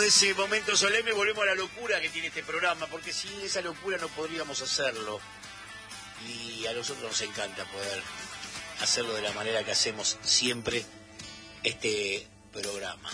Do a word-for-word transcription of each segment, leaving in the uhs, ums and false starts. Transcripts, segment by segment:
de ese momento solemne volvemos a la locura que tiene este programa, porque sin esa locura no podríamos hacerlo. Y a nosotros nos encanta poder hacerlo de la manera que hacemos siempre este programa.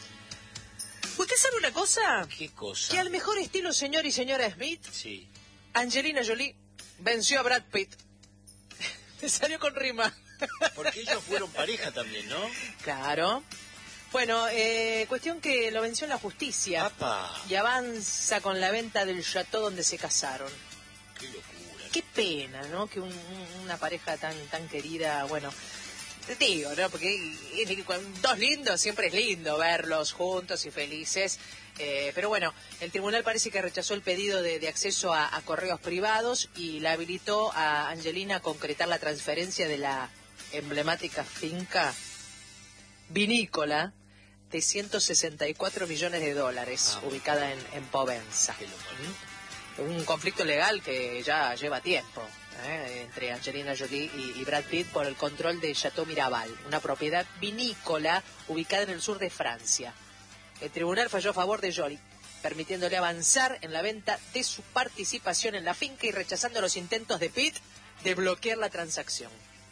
¿Usted sabe una cosa? ¿Qué cosa? Que al mejor estilo señor y señora Smith, sí. Angelina Jolie venció a Brad Pitt. Te salió con rima. Porque ellos fueron pareja también, ¿no? Claro. Bueno, eh, cuestión que lo venció en la justicia. ¡Apa! Y avanza con la venta del chateau donde se casaron. ¡Qué locura! Qué pena, ¿no? Que un, una pareja tan tan querida, bueno, te digo, ¿no? Porque con dos lindos siempre es lindo verlos juntos y felices. Eh, pero bueno, el tribunal parece que rechazó el pedido de, de acceso a, a correos privados y la habilitó a Angelina a concretar la transferencia de la emblemática finca vinícola de ciento sesenta y cuatro millones de dólares, ah, ubicada en, en Provenza. ¿Mm? Un conflicto legal que ya lleva tiempo ¿eh? entre Angelina Jolie y, y Brad Pitt por el control de Chateau Miraval, una propiedad vinícola ubicada en el sur de Francia. El tribunal falló a favor de Jolie, permitiéndole avanzar en la venta de su participación en la finca y rechazando los intentos de Pitt de bloquear la transacción.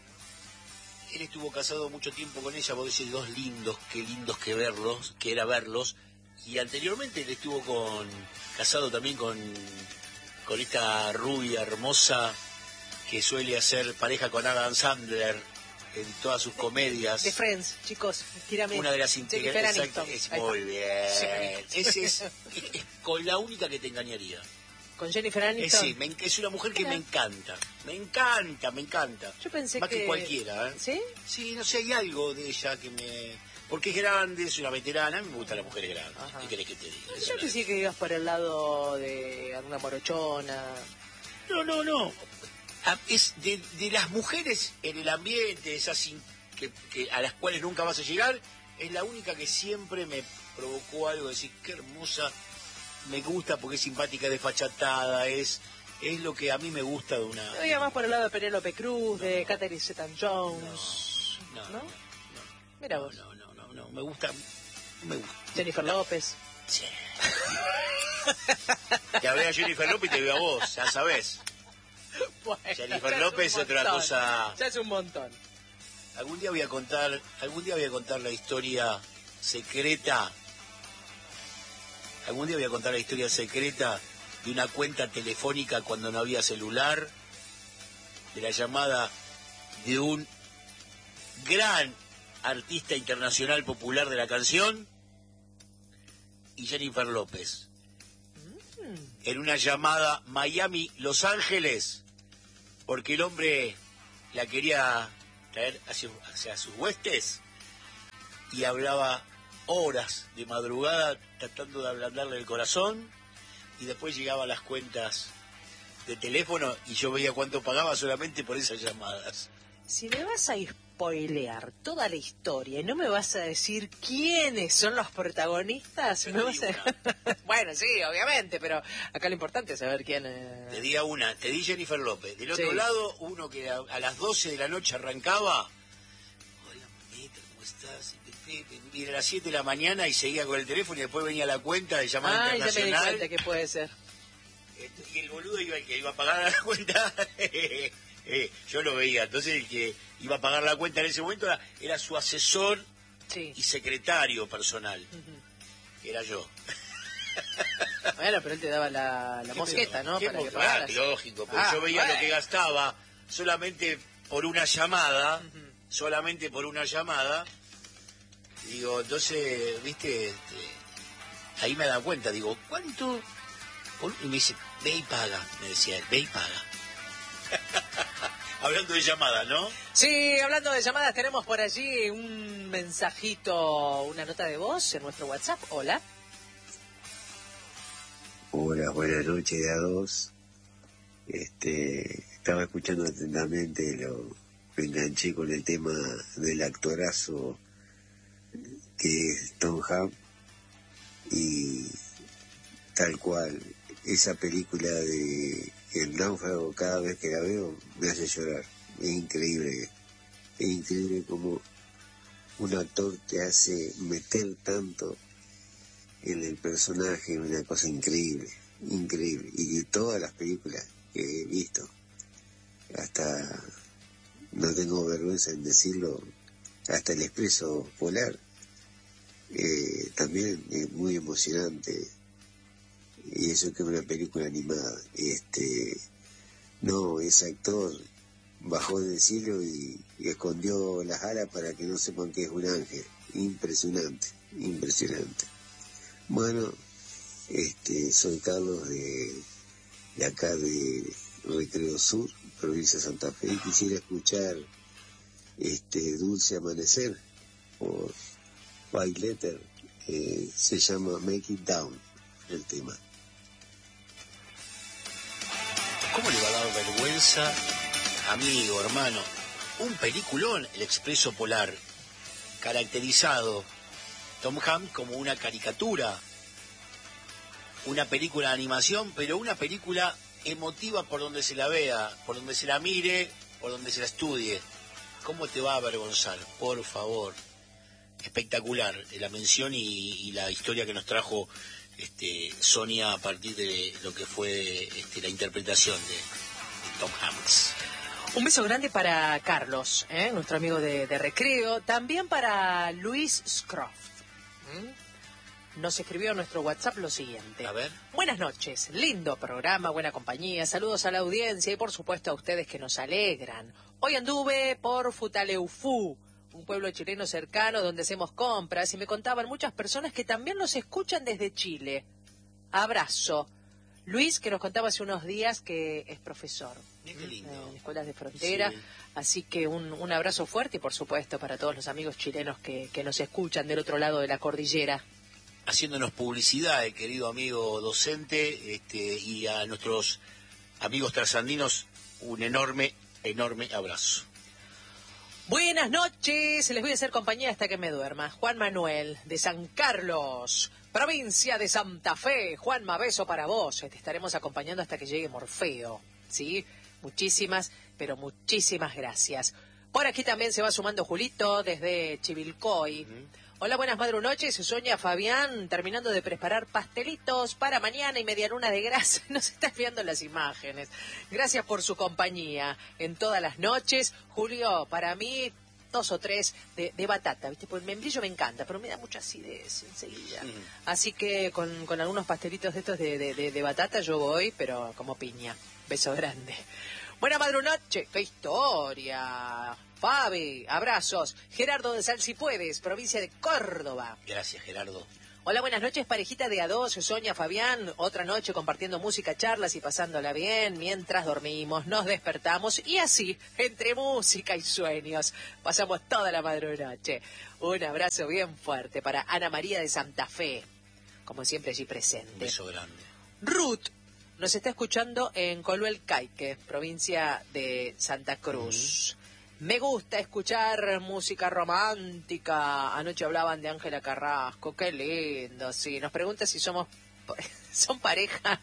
Él estuvo casado mucho tiempo con ella, vos decís, dos lindos, qué lindos que verlos, que era verlos, y anteriormente él estuvo con casado también con, con esta rubia hermosa que suele hacer pareja con Adam Sandler en todas sus comedias. De Friends, chicos, tírame. Una de las integrantes. Es muy bien. Sí. Ese es, es, es con la única que te engañaría. ¿Con Jennifer Aniston? Eh, sí, me, es una mujer que Mira. me encanta. Me encanta, me encanta. Yo pensé Más que... que cualquiera, ¿eh? ¿Sí? Sí, no sé, hay algo de ella que me... Porque es grande, es una veterana, a mí me gustan las mujeres grandes. Ajá. ¿Qué querés que te diga? Yo pensé que ibas por el lado de alguna morochona. No, no, no. Es de, de las mujeres en el ambiente, esas que, que a las cuales nunca vas a llegar, es la única que siempre me provocó algo de decir, qué hermosa, me gusta porque es simpática, desfachatada, es es lo que a mí me gusta de una... Yo iba más por el lado de Penélope Cruz, no, de Catherine Zeta-Jones. No, no, ¿no? no, no. Mira no, vos. No, no, no, no, me gusta, me gusta. Jennifer López. Sí. Te hablé a Jennifer López y te veo a vos, ya sabés. Bueno, Jennifer López es otra cosa. Ya es un montón. Algún día voy a contar, algún día voy a contar la historia secreta. Algún día voy a contar la historia secreta de una cuenta telefónica cuando no había celular, de la llamada de un gran artista internacional popular de la canción y Jennifer López. Mm. En una llamada Miami-Los Ángeles, porque el hombre la quería traer hacia, hacia sus huestes y hablaba horas de madrugada tratando de ablandarle el corazón, y después llegaba a las cuentas de teléfono y yo veía cuánto pagaba solamente por esas llamadas. Si me vas a spoilear toda la historia y no me vas a decir quiénes son los protagonistas, me vas a... Bueno, sí, obviamente, pero acá lo importante es saber quién... Eh... Te di a una, te di Jennifer López. Del otro sí. lado, uno que a, a las doce de la noche arrancaba. Hola, mamita, ¿cómo estás? Y a las siete de la mañana y seguía con el teléfono y después venía la cuenta de llamada ah, internacional. Ah, ya me di cuenta que puede ser. Y el boludo iba, el que iba a pagar la cuenta... Eh, yo lo veía, entonces el que iba a pagar la cuenta en ese momento era, era su asesor sí. y secretario personal. Uh-huh. Era yo. Bueno, pero él te daba la, la mosqueta, ¿no? Para que pagaras. Lógico, pero ah, yo veía bueno. lo que gastaba solamente por una llamada, uh-huh. solamente por una llamada. Digo, entonces, viste, este, ahí me da cuenta, digo, ¿cuánto? Y me dice, ve y paga, me decía él, ve y paga. Hablando de llamadas, ¿no? Sí, hablando de llamadas, tenemos por allí un mensajito, una nota de voz en nuestro WhatsApp. Hola. Hola, buenas noches a dos. Este, estaba escuchando atentamente, lo, me enganché con el tema del actorazo que es Tom Hanks y tal cual, esa película de El náufrago, cada vez que la veo me hace llorar. Es increíble, es increíble como un actor te hace meter tanto en el personaje, una cosa increíble, increíble. Y todas las películas que he visto, hasta, no tengo vergüenza en decirlo, hasta El Expreso Polar, eh, también es muy emocionante. Y eso que es una película animada. Este, no, ese actor bajó del cielo y, y escondió las alas para que no sepan que es un ángel. Impresionante, impresionante. Bueno, este, soy Carlos de, de acá de Recreo Sur, provincia de Santa Fe, y quisiera escuchar este Dulce Amanecer por By Letter, eh, se llama Make It Down el tema. ¿Cómo le va a dar vergüenza, amigo, hermano? Un peliculón, El Expreso Polar, caracterizado Tom Hanks como una caricatura, una película de animación, pero una película emotiva por donde se la vea, por donde se la mire, por donde se la estudie. ¿Cómo te va a avergonzar? Por favor. Espectacular la mención y, y la historia que nos trajo este, Sonia a partir de lo que fue este, la interpretación de, de Tom Hanks. Un beso grande para Carlos, ¿eh? Nuestro amigo de, de Recreo. También para Luis Scroft. ¿Mm? Nos escribió a nuestro WhatsApp lo siguiente. A ver. Buenas noches, lindo programa, buena compañía. Saludos a la audiencia y por supuesto a ustedes que nos alegran. Hoy anduve por Futaleufú, un pueblo chileno cercano donde hacemos compras, y me contaban muchas personas que también nos escuchan desde Chile. Abrazo. Luis, que nos contaba hace unos días que es profesor Qué lindo. en escuelas de frontera, sí. Así que un, un abrazo fuerte y por supuesto para todos los amigos chilenos que, que nos escuchan del otro lado de la cordillera. Haciéndonos publicidad, el querido amigo docente, este, y a nuestros amigos trasandinos, un enorme, enorme abrazo. Buenas noches, les voy a hacer compañía hasta que me duerma. Juan Manuel, de San Carlos, provincia de Santa Fe. Juanma, beso para vos. Te estaremos acompañando hasta que llegue Morfeo, ¿sí? Muchísimas, pero muchísimas gracias. Por aquí también se va sumando Julito, desde Chivilcoy. Uh-huh. Hola, buenas madrunoches. Sonia Fabián, terminando de preparar pastelitos para mañana y media luna de grasa. Nos está viendo las imágenes. Gracias por su compañía en todas las noches. Julio, para mí, dos o tres de, de batata, ¿viste? Porque el membrillo me encanta, pero me da mucha acidez enseguida. Mm. Así que con, con algunos pastelitos de estos de, de, de, de batata yo voy, pero como piña. Beso grande. Buena madrunoche. ¡Qué historia! Fabi, abrazos. Gerardo de Sal Si Puedes, provincia de Córdoba. Gracias, Gerardo. Hola, buenas noches, parejita de A dos, Sonia, Fabián. Otra noche compartiendo música, charlas y pasándola bien mientras dormimos, nos despertamos y así, entre música y sueños, pasamos toda la madrunoche. Un abrazo bien fuerte para Ana María de Santa Fe, como siempre allí presente. Un beso grande. Ruth nos está escuchando en Coluel Caique, provincia de Santa Cruz. Uh-huh. Me gusta escuchar música romántica. Anoche hablaban de Ángela Carrasco. Qué lindo, sí. Nos pregunta si somos... ¿Son pareja?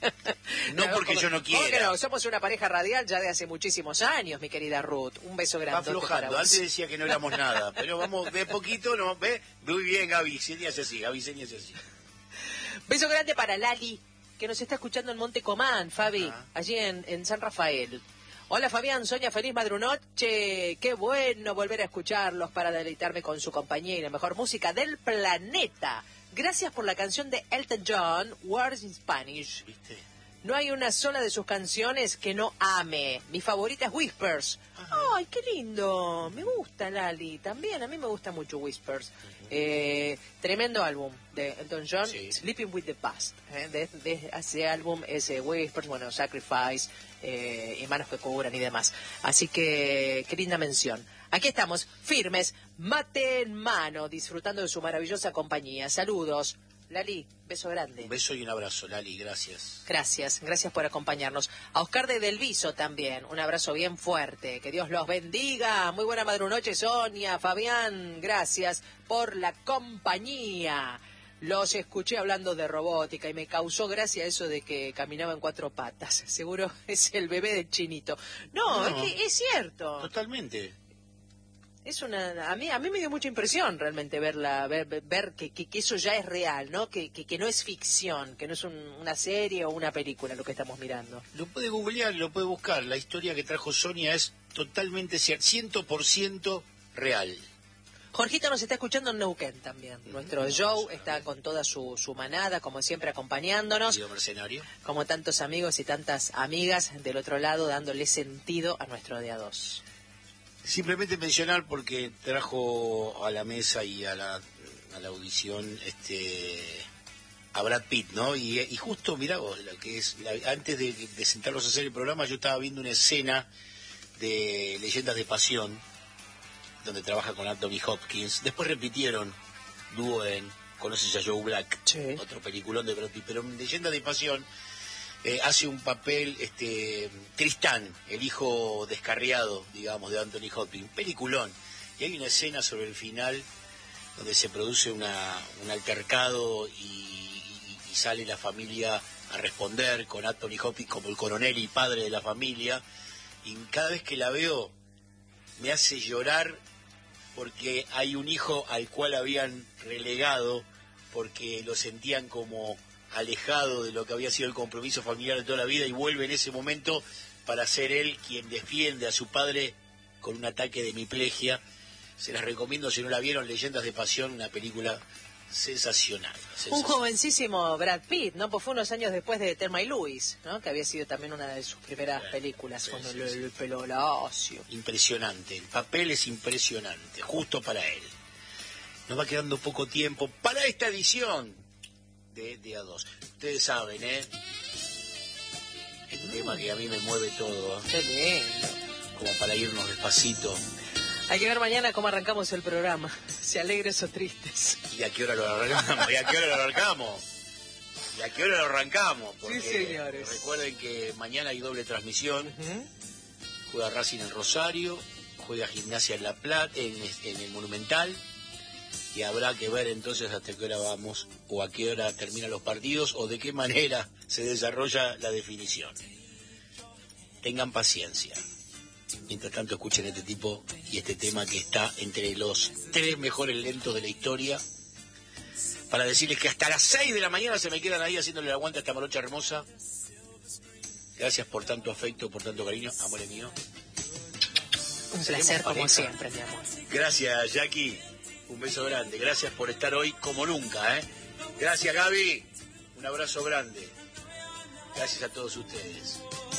No, porque yo no quiero. No, somos una pareja radial ya de hace muchísimos años, mi querida Ruth. Un beso grande. Va aflojando. Antes decía que no éramos nada, pero vamos de poquito, ¿no? ¿Ve? Muy bien, Gaby. Señas así, Gaby, señas así. Beso grande para Lali, que nos está escuchando en Monte Comán, Fabi, ah. allí en, en San Rafael. Hola Fabián, Sonia, feliz madrunoche. Qué bueno volver a escucharlos para deleitarme con su compañía y la mejor música del planeta. Gracias por la canción de Elton John, Words in Spanish. ¿Viste? No hay una sola de sus canciones que no ame. Mi favorita es Whispers. Ajá. Ay, qué lindo. Me gusta, Lali. También a mí me gusta mucho Whispers. Uh-huh. eh, tremendo álbum de Elton John, sí. Sleeping with the Past. ¿eh? De, de ese álbum es eh, Whispers, bueno, Sacrifice, eh, y Manos que Cubran y demás. Así que, qué linda mención. Aquí estamos, firmes, mate en mano, disfrutando de su maravillosa compañía. Saludos. Lali, beso grande. Un beso y un abrazo, Lali, gracias. Gracias, gracias por acompañarnos. A Oscar de Del Viso también, un abrazo bien fuerte. Que Dios los bendiga. Muy buena madrunoche, Sonia, Fabián, gracias por la compañía. Los escuché hablando de robótica y me causó gracia eso de que caminaba en cuatro patas. Seguro es el bebé del Chinito. No, no es que es cierto. Totalmente. Es una, a mí a mí me dio mucha impresión realmente verla, ver, ver que, que, que eso ya es real, ¿no? Que, que, que no es ficción, que no es un, una serie o una película lo que estamos mirando. Lo puede googlear, lo puede buscar. La historia que trajo Sonia es totalmente cierta, cien por ciento real. Jorgito nos está escuchando en Neuquén también. Nuestro Joe está con toda su, su manada, como siempre, acompañándonos. Mercenario. Como tantos amigos y tantas amigas del otro lado, dándole sentido a nuestro día dos. Simplemente mencionar porque trajo a la mesa y a la, a la audición este a Brad Pitt, ¿no? Y, y justo, mirá vos, lo que es, la, antes de, de sentarnos a hacer el programa, yo estaba viendo una escena de Leyendas de Pasión, donde trabaja con Anthony Hopkins. Después repitieron dúo en Conoces a Joe Black, sí. Otro peliculón de Brad Pitt, pero en Leyendas de Pasión eh, hace un papel este Tristán, el hijo descarriado, digamos, de Anthony Hopkins, peliculón. Y hay una escena sobre el final donde se produce una, un altercado y, y, y sale la familia a responder con Anthony Hopkins como el coronel y padre de la familia, y cada vez que la veo me hace llorar porque hay un hijo al cual habían relegado porque lo sentían como alejado de lo que había sido el compromiso familiar de toda la vida, y vuelve en ese momento para ser él quien defiende a su padre con un ataque de hemiplegia. Se las recomiendo si no la vieron, Leyendas de Pasión, una película sensacional, sensacional. Un jovencísimo Brad Pitt, ¿no? Pues fue unos años después de Thelma y Luis, ¿no? Que había sido también una de sus primeras sí, películas, sí, con el, sí, el pelo lacio. Impresionante, el papel es impresionante, justo para él. Nos va quedando poco tiempo para esta edición de, de A dos. Ustedes saben, ¿eh? El mm. tema que a mí me mueve todo, ¿eh? Qué lindo. Como para irnos despacito. Hay que ver mañana cómo arrancamos el programa, si alegres o tristes. ¿Y a qué hora lo arrancamos? ¿Y a qué hora lo arrancamos? ¿Y a qué hora lo arrancamos? Porque sí, señores. Recuerden que mañana hay doble transmisión. Uh-huh. Juega Racing en Rosario, juega Gimnasia en La Plata, en, en el Monumental. Y habrá que ver entonces hasta qué hora vamos, o a qué hora terminan los partidos, o de qué manera se desarrolla la definición. Tengan paciencia. Mientras tanto escuchen este tipo y este tema que está entre los tres mejores lentos de la historia, para decirles que hasta las seis de la mañana se me quedan ahí haciéndole el aguante a esta morocha hermosa. Gracias por tanto afecto, por tanto cariño, amores mío. Un placer como siempre, mi amor. Gracias, Jackie. Un beso grande. Gracias por estar hoy como nunca, ¿eh? Gracias, Gaby. Un abrazo grande. Gracias a todos ustedes.